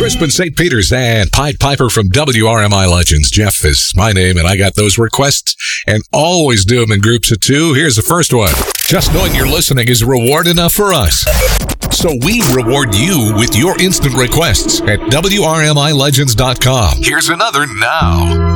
Crispin St. Peter's and Pied Piper from WRMI Legends. Jeff is my name, and I got those requests and always do them in groups of two. Here's the first one. Just knowing you're listening is reward enough for us. So we reward you with your instant requests at WRMILegends.com. Here's another now.